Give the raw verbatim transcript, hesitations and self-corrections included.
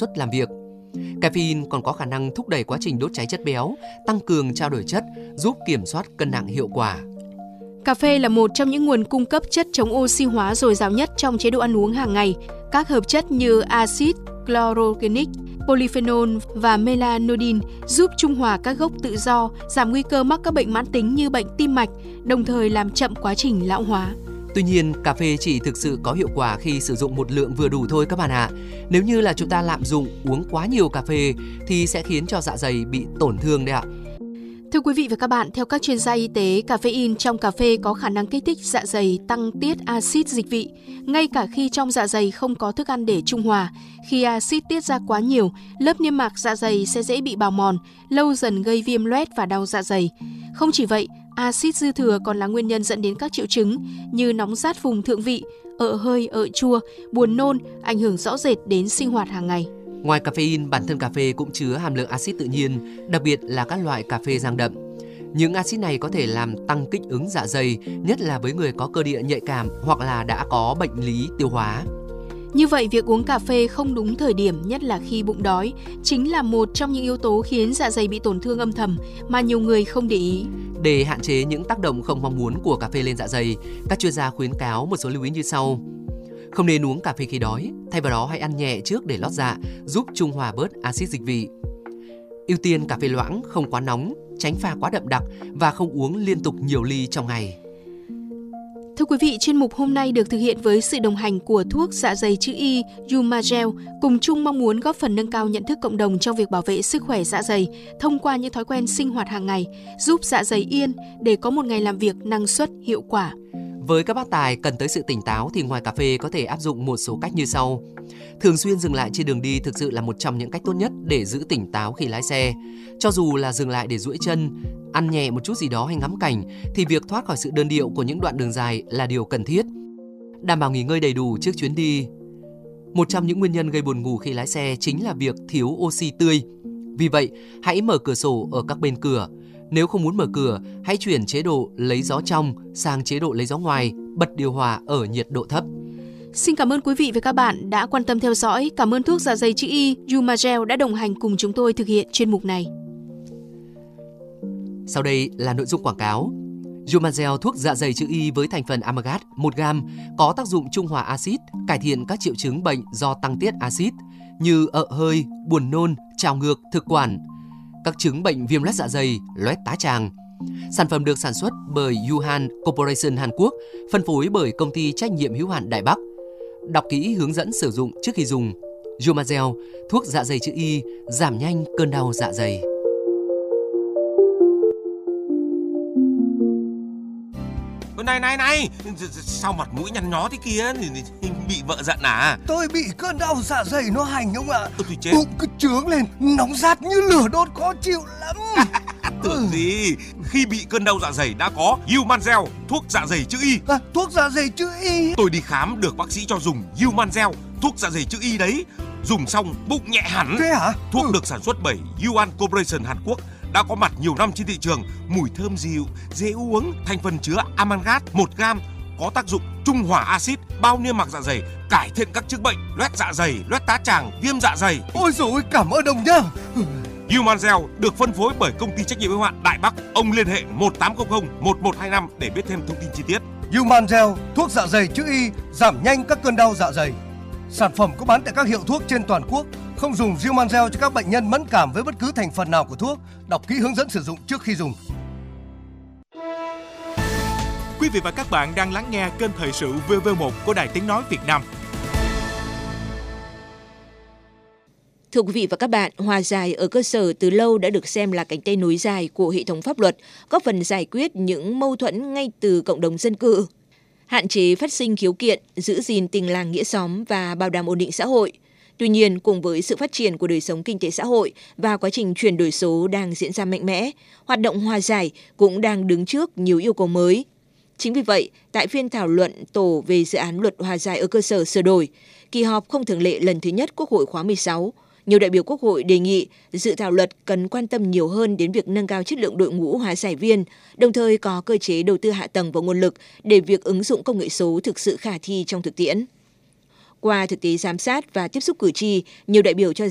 suất làm việc. Caffeine còn có khả năng thúc đẩy quá trình đốt cháy chất béo, tăng cường trao đổi chất, giúp kiểm soát cân nặng hiệu quả. Cà phê là một trong những nguồn cung cấp chất chống oxy hóa dồi dào nhất trong chế độ ăn uống hàng ngày. Các hợp chất như axit chlorogenic, polyphenol và melanodin giúp trung hòa các gốc tự do, giảm nguy cơ mắc các bệnh mãn tính như bệnh tim mạch, đồng thời làm chậm quá trình lão hóa. Tuy nhiên, cà phê chỉ thực sự có hiệu quả khi sử dụng một lượng vừa đủ thôi các bạn ạ. Nếu như là chúng ta lạm dụng uống quá nhiều cà phê thì sẽ khiến cho dạ dày bị tổn thương đấy ạ. Thưa quý vị và các bạn, theo các chuyên gia y tế, caffeine trong cà phê có khả năng kích thích dạ dày, tăng tiết axit dịch vị. Ngay cả khi trong dạ dày không có thức ăn để trung hòa, khi axit tiết ra quá nhiều, lớp niêm mạc dạ dày sẽ dễ bị bào mòn, lâu dần gây viêm loét và đau dạ dày. Không chỉ vậy, axit dư thừa còn là nguyên nhân dẫn đến các triệu chứng như nóng rát vùng thượng vị, ợ hơi, ợ chua, buồn nôn, ảnh hưởng rõ rệt đến sinh hoạt hàng ngày. Ngoài caffeine, bản thân cà phê cũng chứa hàm lượng axit tự nhiên, đặc biệt là các loại cà phê rang đậm. Những axit này có thể làm tăng kích ứng dạ dày, nhất là với người có cơ địa nhạy cảm hoặc là đã có bệnh lý tiêu hóa. Như vậy, việc uống cà phê không đúng thời điểm, nhất là khi bụng đói, chính là một trong những yếu tố khiến dạ dày bị tổn thương âm thầm mà nhiều người không để ý. Để hạn chế những tác động không mong muốn của cà phê lên dạ dày, các chuyên gia khuyến cáo một số lưu ý như sau. Không nên uống cà phê khi đói, thay vào đó hãy ăn nhẹ trước để lót dạ, giúp trung hòa bớt axit dịch vị. Ưu tiên cà phê loãng, không quá nóng, tránh pha quá đậm đặc và không uống liên tục nhiều ly trong ngày. Thưa quý vị, chuyên mục hôm nay được thực hiện với sự đồng hành của thuốc dạ dày chữ Y Umagel, cùng chung mong muốn góp phần nâng cao nhận thức cộng đồng trong việc bảo vệ sức khỏe dạ dày thông qua những thói quen sinh hoạt hàng ngày, giúp dạ dày yên để có một ngày làm việc năng suất, hiệu quả. Với các bác tài cần tới sự tỉnh táo thì ngoài cà phê có thể áp dụng một số cách như sau. Thường xuyên dừng lại trên đường đi thực sự là một trong những cách tốt nhất để giữ tỉnh táo khi lái xe. Cho dù là dừng lại để duỗi chân, ăn nhẹ một chút gì đó hay ngắm cảnh thì việc thoát khỏi sự đơn điệu của những đoạn đường dài là điều cần thiết. Đảm bảo nghỉ ngơi đầy đủ trước chuyến đi. Một trong những nguyên nhân gây buồn ngủ khi lái xe chính là việc thiếu oxy tươi. Vì vậy, hãy mở cửa sổ ở các bên cửa. Nếu không muốn mở cửa, hãy chuyển chế độ lấy gió trong sang chế độ lấy gió ngoài, bật điều hòa ở nhiệt độ thấp. Xin cảm ơn quý vị và các bạn đã quan tâm theo dõi. Cảm ơn thuốc dạ dày chữ Y Umagel đã đồng hành cùng chúng tôi thực hiện chuyên mục này. Sau đây là nội dung quảng cáo. Umagel thuốc dạ dày chữ Y với thành phần amalgam một gam có tác dụng trung hòa axit, cải thiện các triệu chứng bệnh do tăng tiết axit như ợ hơi, buồn nôn, trào ngược, thực quản, các chứng bệnh viêm loét dạ dày, loét tá tràng. Sản phẩm được sản xuất bởi Yuhan Corporation Hàn Quốc, phân phối bởi công ty trách nhiệm hữu hạn Đại Bắc. Đọc kỹ hướng dẫn sử dụng trước khi dùng. Umagel, thuốc dạ dày chữ Y, giảm nhanh cơn đau dạ dày. Này này này, sao mặt mũi nhăn nhó thế kia, bị vợ giận à? Tôi bị cơn đau dạ dày nó hành ông ạ. Tôi thì chết. Bụng cứ trướng lên, nóng rát như lửa đốt, khó chịu lắm. Tưởng gì, khi bị cơn đau dạ dày đã có Umagel, thuốc dạ dày chữ Y. À, thuốc dạ dày chữ Y. Tôi đi khám được bác sĩ cho dùng Umagel, thuốc dạ dày chữ Y đấy. Dùng xong bụng nhẹ hẳn. Thế hả? Thuốc ừ. được sản xuất bởi Yuhan Corporation Hàn Quốc, đã có mặt nhiều năm trên thị trường, mùi thơm dịu, dễ uống, thành phần chứa amalgam một gam, có tác dụng trung hòa axit, bao niêm mạc dạ dày, cải thiện các chứng bệnh loét dạ dày, loét tá tràng, viêm dạ dày. Ôi dồi ôi, cảm ơn ông nhá. Umagel được phân phối bởi công ty trách nhiệm hữu hạn Đại Bắc. Ông liên hệ một tám không không một một hai năm để biết thêm thông tin chi tiết. Umagel, thuốc dạ dày chữ Y, giảm nhanh các cơn đau dạ dày. Sản phẩm có bán tại các hiệu thuốc trên toàn quốc. Không dùng Umagel cho các bệnh nhân mẫn cảm với bất cứ thành phần nào của thuốc. Đọc kỹ hướng dẫn sử dụng trước khi dùng. Quý vị và các bạn đang lắng nghe kênh thời sự vê vê một của Đài Tiếng nói Việt Nam. Thưa quý vị và các bạn, hòa giải ở cơ sở từ lâu đã được xem là cánh tay nối dài của hệ thống pháp luật, góp phần giải quyết những mâu thuẫn ngay từ cộng đồng dân cư, hạn chế phát sinh khiếu kiện, giữ gìn tình làng nghĩa xóm và bảo đảm ổn định xã hội. Tuy nhiên, cùng với sự phát triển của đời sống kinh tế xã hội và quá trình chuyển đổi số đang diễn ra mạnh mẽ, hoạt động hòa giải cũng đang đứng trước nhiều yêu cầu mới. Chính vì vậy, tại phiên thảo luận tổ về dự án luật hòa giải ở cơ sở sửa đổi, kỳ họp không thường lệ lần thứ nhất Quốc hội khóa mười sáu, nhiều đại biểu Quốc hội đề nghị dự thảo luật cần quan tâm nhiều hơn đến việc nâng cao chất lượng đội ngũ hòa giải viên, đồng thời có cơ chế đầu tư hạ tầng và nguồn lực để việc ứng dụng công nghệ số thực sự khả thi trong thực tiễn. Qua thực tế giám sát và tiếp xúc cử tri, nhiều đại biểu cho